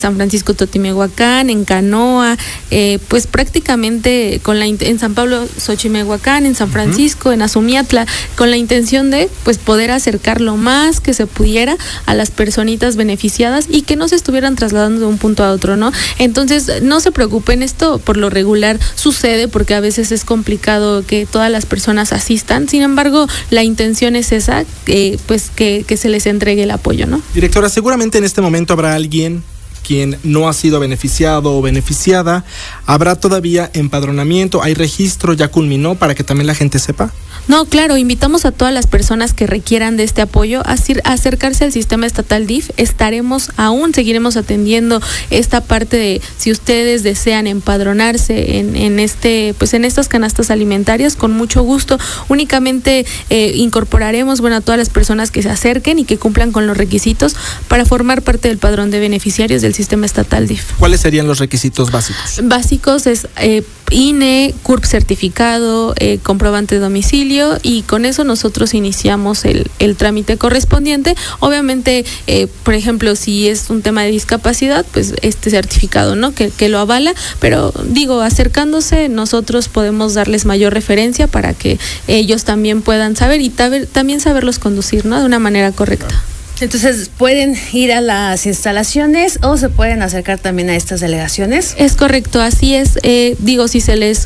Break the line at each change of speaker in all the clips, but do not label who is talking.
San Francisco Totimehuacán, en Canoa, pues prácticamente en San Pablo Xochimehuacán, en San Francisco, en Azumiatla, con la intención de pues poder acercar lo más que se pudiera a las personitas beneficiadas y que no se estuvieran trasladando de un punto a otro, ¿no? Entonces, no se preocupen, esto por lo regular sucede porque a veces es complicado que todas las personas asistan, sin embargo, la intención es esa, pues que se les entregue el apoyo, ¿no?
Directora, seguramente en este momento habrá alguien quien no ha sido beneficiado o beneficiada. ¿Habrá todavía empadronamiento? ¿Hay registro? ¿Ya culminó para que también la gente sepa?
No, claro, invitamos a todas las personas que requieran de este apoyo a acercarse al sistema estatal DIF. Seguiremos atendiendo esta parte de si ustedes desean empadronarse en estas canastas alimentarias, con mucho gusto. Únicamente incorporaremos a todas las personas que se acerquen y que cumplan con los requisitos para formar parte del padrón de beneficiarios del sistema estatal DIF.
¿Cuáles serían los requisitos básicos?
Básicos es INE, CURP certificado, comprobante de domicilio, y con eso nosotros iniciamos el trámite correspondiente. Obviamente, por ejemplo, si es un tema de discapacidad, pues este certificado, ¿no? Que lo avala, pero acercándose nosotros podemos darles mayor referencia para que ellos también puedan saber y también saberlos conducir, ¿no? De una manera correcta.
Entonces, ¿pueden ir a las instalaciones o se pueden acercar también a estas delegaciones?
Es correcto, así es. Si se les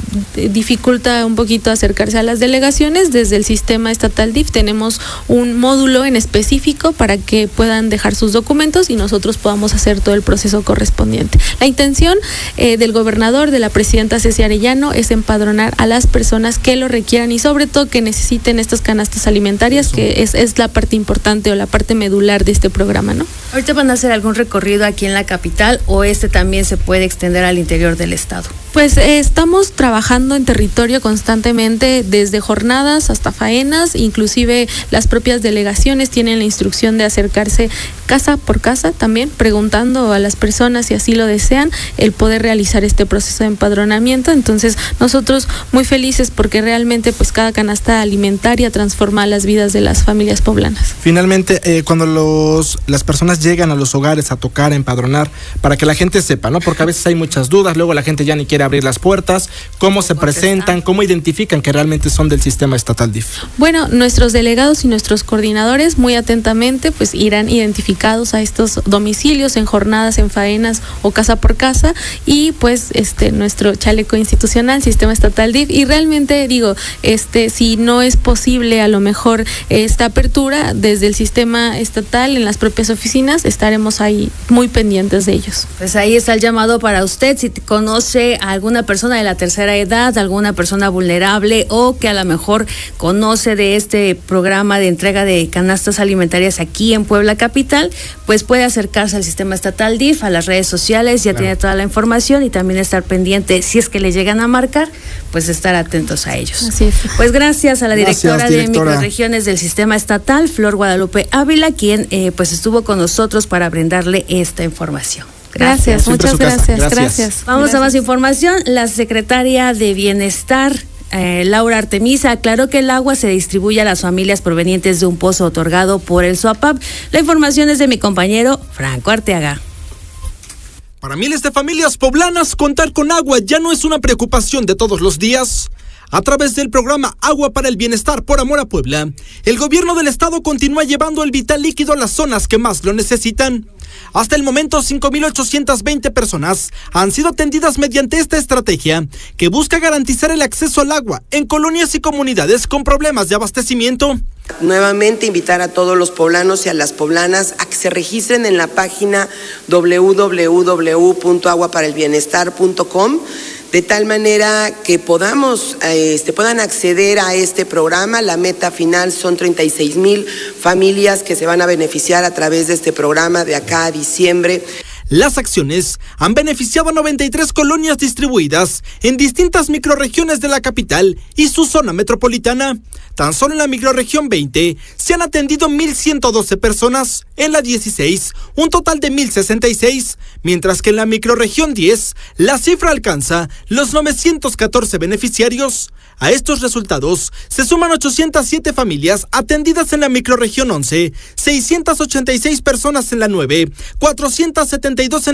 dificulta un poquito acercarse a las delegaciones, desde el sistema estatal DIF tenemos un módulo en específico para que puedan dejar sus documentos y nosotros podamos hacer todo el proceso correspondiente. La intención del gobernador, de la presidenta Ceci Arellano, es empadronar a las personas que lo requieran y sobre todo que necesiten estas canastas alimentarias, que es la parte importante o la parte medular de este programa, ¿no?
¿Ahorita van a hacer algún recorrido aquí en la capital o también se puede extender al interior del estado?
Pues estamos trabajando en territorio constantemente, desde jornadas hasta faenas, inclusive las propias delegaciones tienen la instrucción de acercarse casa por casa también, preguntando a las personas si así lo desean, el poder realizar este proceso de empadronamiento. Entonces, nosotros muy felices porque realmente pues cada canasta alimentaria transforma las vidas de las familias poblanas.
Finalmente, cuando las personas llegan a los hogares a tocar, a empadronar, para que la gente sepa, ¿no? Porque a veces hay muchas dudas, luego la gente ya ni quiere abrir las puertas, ¿cómo se presentan, cómo identifican que realmente son del sistema estatal DIF?
Bueno, nuestros delegados y nuestros coordinadores muy atentamente pues irán identificados a estos domicilios en jornadas, en faenas o casa por casa, y pues nuestro chaleco institucional, sistema estatal DIF, y realmente si no es posible a lo mejor esta apertura desde el sistema estatal en las propias oficinas, estaremos ahí muy pendientes de ellos.
Pues ahí está el llamado para usted, si conoce a alguna persona de la tercera edad, alguna persona vulnerable o que a lo mejor conoce de este programa de entrega de canastas alimentarias aquí en Puebla capital, pues puede acercarse al sistema estatal DIF, a las redes sociales, ya tiene toda la información y también estar pendiente, si es que le llegan a marcar, pues estar atentos a ellos.
Así es.
Pues gracias a la directora de microrregiones del sistema estatal, Flor Guadalupe Ávila, quien pues estuvo con nosotros para brindarle esta información.
Gracias, muchas gracias.
Vamos a más información. La secretaria de Bienestar, Laura Artemisa, aclaró que el agua se distribuye a las familias provenientes de un pozo otorgado por el SUAPAP. La información es de mi compañero Franco Arteaga.
Para miles de familias poblanas, contar con agua ya no es una preocupación de todos los días. A través del programa Agua para el Bienestar por Amor a Puebla, el gobierno del estado continúa llevando el vital líquido a las zonas que más lo necesitan. Hasta el momento, 5,820 personas han sido atendidas mediante esta estrategia que busca garantizar el acceso al agua en colonias y comunidades con problemas de abastecimiento.
Nuevamente invitar a todos los poblanos y a las poblanas a que se registren en la página www.aguaparaelbienestar.com, de tal manera que puedan acceder a este programa. La meta final son 36,000 familias que se van a beneficiar a través de este programa de acá a diciembre.
Las acciones han beneficiado a 93 colonias distribuidas en distintas microrregiones de la capital y su zona metropolitana. Tan solo en la microrregión 20 se han atendido 1,112 personas, en la 16 un total de 1,066, mientras que en la microrregión 10 la cifra alcanza los 914 beneficiarios. A estos resultados se suman 807 familias atendidas en la microrregión 11, 686 personas en la 9, 472 en